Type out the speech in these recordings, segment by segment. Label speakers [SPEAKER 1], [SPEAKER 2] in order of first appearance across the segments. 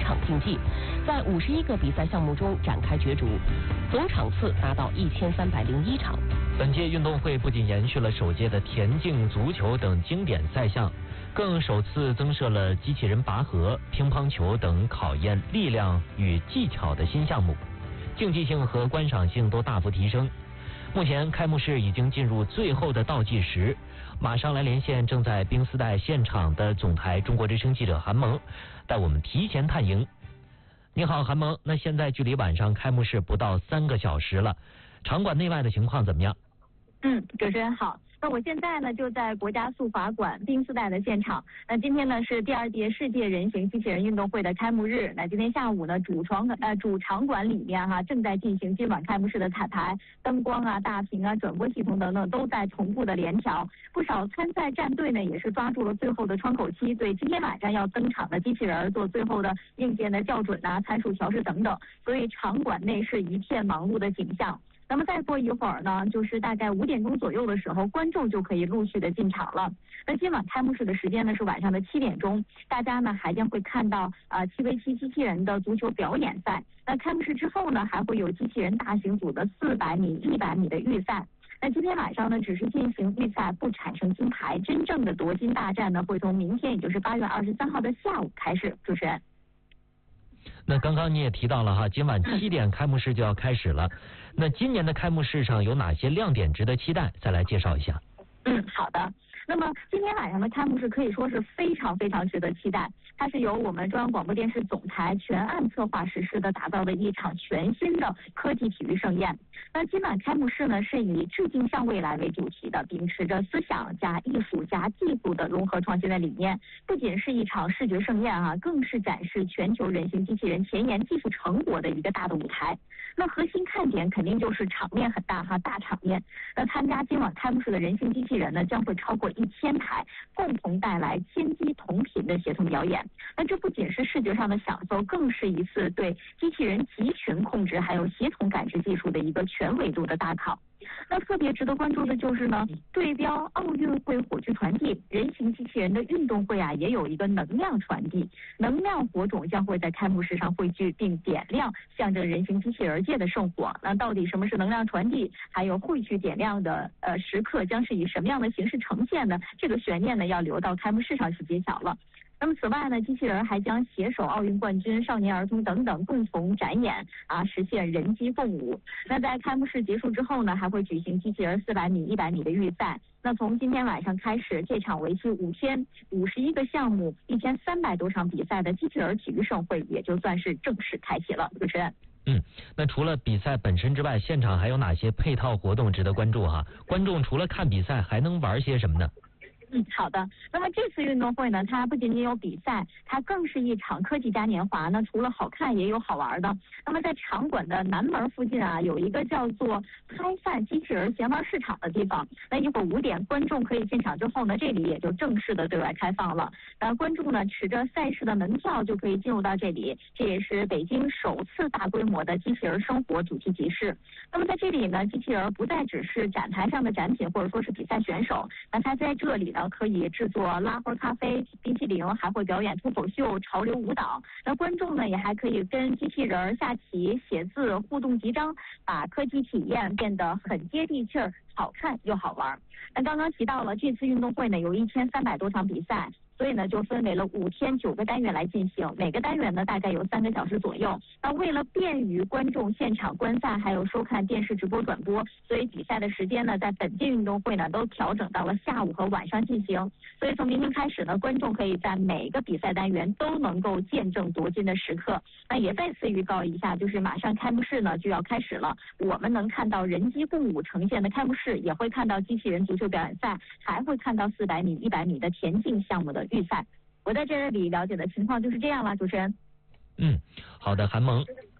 [SPEAKER 1] 场竞技，在51个比赛项目中展开角逐，总场次达到1301场。
[SPEAKER 2] 本届运动会不仅延续了首届的田径、足球等经典赛项，更首次增设了机器人拔河、乒乓球等考验力量与技巧的新项目，竞技性和观赏性都大幅提升。目前开幕式已经进入最后的倒计时，马上来连线正在冰丝带现场的总台中国之声记者韩萌，带我们提前探营。你好，韩萌，那现在距离晚上开幕式不到3个小时了，场馆内外的情况怎么样？
[SPEAKER 3] 主持人好。那我现在呢就在国家速滑馆冰丝带的现场。那今天呢是第2届世界人形机器人运动会的开幕日。那今天下午呢主场馆里面正在进行今晚开幕式的彩排，灯光大屏转播系统等等都在同步的联调。不少参赛战队呢也是抓住了最后的窗口期，对今天晚上要登场的机器人做最后的硬件的校准参数调试等等，所以场馆内是一片忙碌的景象。那么再过一会儿呢，就是大概5点钟左右的时候，观众就可以陆续的进场了。那今晚开幕式的时间呢是晚上的7点钟，大家呢还将会看到7v7机器人的足球表演赛。那开幕式之后呢，还会有机器人大型组的400米、100米的预赛。那今天晚上呢，只是进行预赛，不产生金牌，真正的夺金大战呢，会从明天，也就是8月23号的下午开始。主持人。
[SPEAKER 2] 那刚刚你也提到了哈，今晚7点开幕式就要开始了。那今年的开幕式上有哪些亮点值得期待？再来介绍一下。
[SPEAKER 3] 好的。那么今天晚上的开幕式可以说是非常非常值得期待，它是由我们中央广播电视总台全案策划实施的，打造的一场全新的科技体育盛宴。那今晚开幕式呢是以致敬向未来为主题的，秉持着思想加艺术加技术的融合创新的理念，不仅是一场视觉盛宴更是展示全球人形机器人前沿技术成果的一个大的舞台。那核心看点肯定就是场面很大大场面。那参加今晚开幕式的人形机器人呢将会超过1000台，共同带来千机同频的协同表演。那这不仅是视觉上的享受，更是一次对机器人集群控制还有协同感知技术的一个全维度的大考。那特别值得关注的就是呢，对标奥运会火炬传递，人形机器人的运动会也有一个能量传递，能量火种将会在开幕式上汇聚并点亮，象征人形机器人界的圣火。那到底什么是能量传递，还有汇聚点亮的时刻将是以什么样的形式呈现呢？这个悬念呢要留到开幕式上去揭晓了。那么此外呢，机器人还将携手奥运冠军、少年儿童等等共同展演实现人机共舞。那在开幕式结束之后呢，还会举行机器人400米、100米的预赛。那从今天晚上开始，这场为期5天、51个项目、1300多场比赛的机器人体育盛会也就算是正式开启了。主持人。
[SPEAKER 2] 那除了比赛本身之外，现场还有哪些配套活动值得关注哈？观众除了看比赛，还能玩些什么呢？
[SPEAKER 3] 好的。那么这次运动会呢，它不仅仅有比赛，它更是一场科技嘉年华呢。除了好看，也有好玩的。那么在场馆的南门附近有一个叫做开饭机器人闲玩市场的地方。那一会儿5点，观众可以进场之后呢，这里也就正式的对外开放了。观众呢持着赛事的门票就可以进入到这里，这也是北京首次大规模的机器人生活主题集市。那么在这里呢，机器人不再只是展台上的展品或者说是比赛选手，那它在这里呢可以制作拉花咖啡、冰淇淋，还会表演脱口秀、潮流舞蹈。那观众呢也还可以跟机器人下棋、写字、互动集章，把科技体验变得很接地气儿、好看又好玩。那刚刚提到了这次运动会呢有1300多场比赛，所以呢就分为了5天9个单元来进行，每个单元呢大概有3个小时左右。那为了便于观众现场观赛还有收看电视直播转播，所以比赛的时间呢在本届运动会呢都调整到了下午和晚上进行。所以从明天开始呢，观众可以在每个比赛单元都能够见证夺金的时刻。那也再次预告一下，就是马上开幕式呢就要开始了，我们能看到人机共舞呈现的开幕式，也会看到机器人足球表演赛，还会看到400米、100米的田径项目的预赛。我在这里了解的情况就是这样了，主持人。
[SPEAKER 2] 好的，韩萌。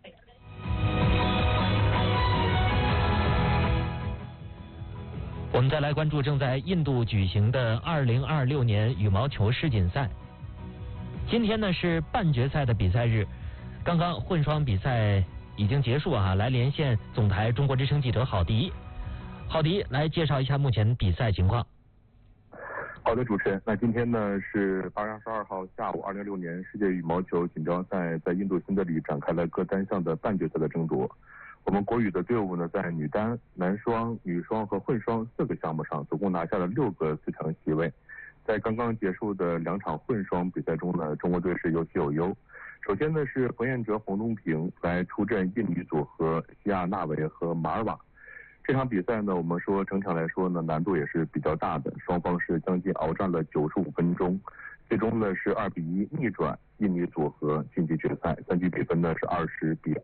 [SPEAKER 2] 我们再来关注正在印度举行的2026年羽毛球世锦赛。今天呢是半决赛的比赛日，刚刚混双比赛已经结束来连线总台中国之声记者郝迪。郝迪来介绍一下目前比赛情况。
[SPEAKER 4] 好好的，主持人。那今天呢是8月22号下午，2016年世界羽毛球锦标赛在印度新德里展开了各单项的半决赛的争夺。我们国羽的队伍呢，在女单、男双、女双和混双4个项目上，总共拿下了6个4强席位。在刚刚结束的2场混双比赛中呢，中国队是有喜有忧。首先呢是冯彦哲、洪东萍来出阵印尼组合西亚纳维和马尔瓦。这场比赛呢，我们说整场来说呢，难度也是比较大的，双方是将近鏖战了95分钟，最终呢是2比1逆转印尼组合晋级决赛，3局比分呢是20比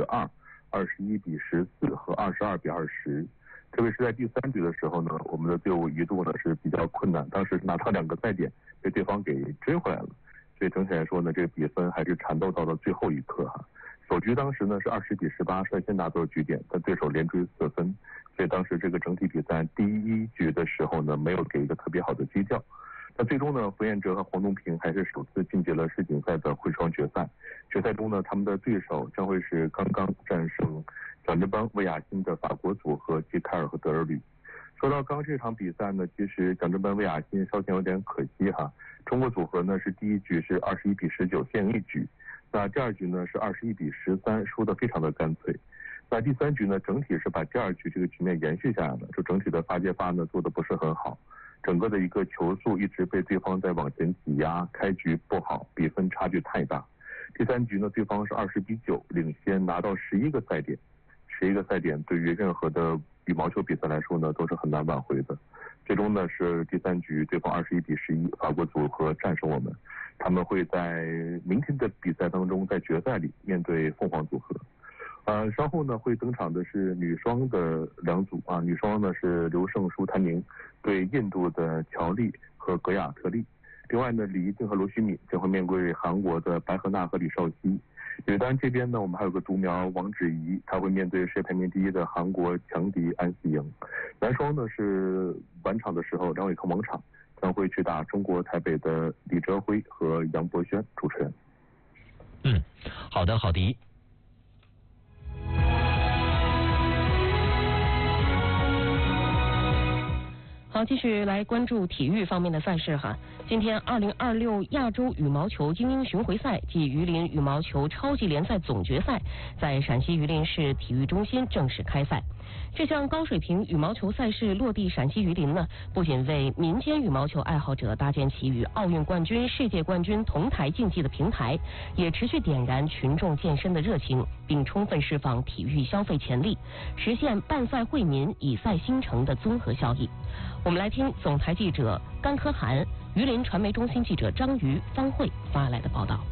[SPEAKER 4] 22、21比14和22比20。特别是在第3局的时候呢，我们的队伍一度呢是比较困难，当时拿到2个赛点被对方给追回来了，所以整体来说呢，这个比分还是缠斗到了最后一刻哈。首局当时呢是20比18率先拿到局点，但对手连追4分，所以当时这个整体比赛第1局的时候呢，没有给一个特别好的基调。那最终呢，冯彦哲和洪东萍还是首次晋级了世锦赛的混双决赛。决赛中呢，他们的对手将会是刚刚战胜蒋振邦、魏雅欣的法国组合吉凯尔和德尔吕。说到刚这场比赛呢，其实蒋振邦、魏雅欣稍显有点可惜哈。中国组合呢是第1局是21比19先赢1局。那第2局呢是21比13，输得非常的干脆。那第3局呢，整体是把第2局这个局面延续下来了，就整体的发接发呢做得不是很好，整个的一个球速一直被对方在往前挤压，开局不好，比分差距太大。第3局呢，对方是20比9领先，拿到11个赛点，11个赛点对于任何的羽毛球比赛来说呢都是很难挽回的。最终呢是第3局对方21比11，法国组合战胜我们。他们会在明天的比赛当中，在决赛里面对凤凰组合。稍后呢会登场的是女双的2组啊，女双呢是刘胜舒谭宁对印度的乔丽和格亚特利。另外呢，李怡静和罗虚敏将会面对韩国的白河娜和李绍熙。女单这边呢，我们还有个独苗王芷怡，她会面对世界排名第1的韩国强敌安思莹。男双呢是晚场的时候梁伟康王场将会去打中国台北的李哲辉和杨博轩。主持人。
[SPEAKER 2] 好的，郝迪。
[SPEAKER 1] 好，继续来关注体育方面的赛事哈。今天2026亚洲羽毛球精英巡回赛暨榆林羽毛球超级联赛总决赛在陕西榆林市体育中心正式开赛。这项高水平羽毛球赛事落地陕西榆林呢，不仅为民间羽毛球爱好者搭建起与奥运冠军、世界冠军同台竞技的平台，也持续点燃群众健身的热情，并充分释放体育消费潜力，实现办赛惠民、以赛兴城的综合效益。我们来听总台记者甘可涵、榆林传媒中心记者张瑜、方慧发来的报道。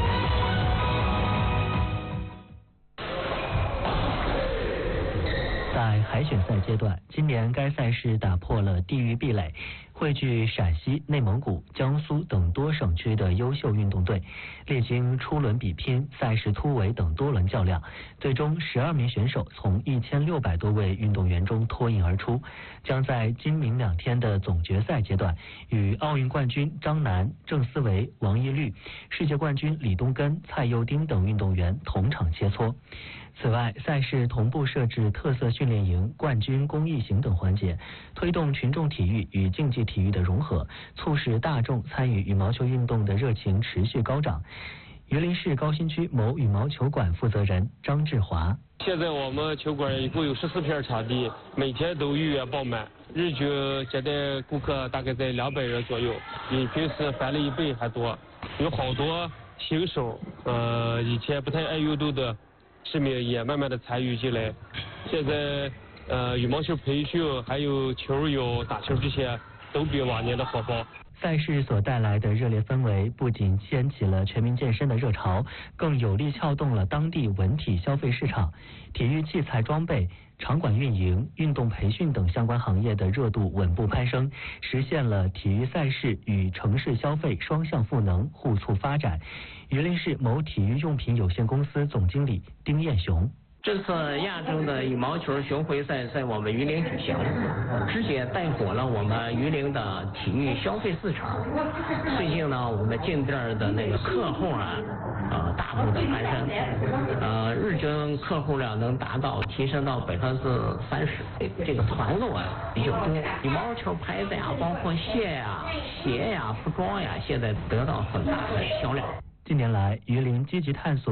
[SPEAKER 2] 在海选赛阶段，今年该赛事打破了地域壁垒，汇聚陕西、内蒙古、江苏等多省区的优秀运动队，历经初轮比拼、赛事突围等多轮较量，最终12名选手从1600多位运动员中脱颖而出，将在今明2天的总决赛阶段与奥运冠军张楠、郑思维、王懿律、世界冠军李东根、蔡佑丁等运动员同场切磋。此外，赛事同步设置特色训练营、冠军公益行等环节，推动群众体育与竞技体育的融合，促使大众参与羽毛球运动的热情持续高涨。榆林市高新区某羽毛球馆负责人张志华：
[SPEAKER 5] 现在我们球馆一共有14片场地，每天都预约爆满，日均接待顾客大概在200人左右，比平时翻了1倍还多。有好多新手，以前不太爱运动的市民也慢慢的参与进来。现在羽毛球培训还有球友打球这些都比往年的火爆。
[SPEAKER 2] 赛事所带来的热烈氛围不仅掀起了全民健身的热潮，更有力撬动了当地文体消费市场，体育器材装备、场馆运营、运动培训等相关行业的热度稳步攀升，实现了体育赛事与城市消费双向赋能、互促发展。榆林市某体育用品有限公司总经理丁彦雄：
[SPEAKER 6] 这次亚洲的羽毛球巡回赛在我们榆林举行，直接带火了我们榆林的体育消费市场。最近呢，我们进店的那个客户大幅的攀升，日均客户量能提升到30%，这个团购比较多。羽毛球拍子呀，包括鞋呀、服装呀，现在得到很大的销量。
[SPEAKER 2] 近年来，榆林积极探索